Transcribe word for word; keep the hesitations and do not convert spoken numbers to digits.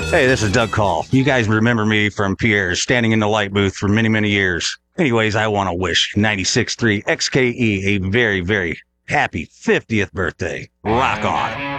Hey, this is Doug Call. You guys remember me from Pierre's standing in the light booth for many, many years. Anyways, I want to wish ninety-six point three X K E a very, very happy fiftieth birthday. Rock on.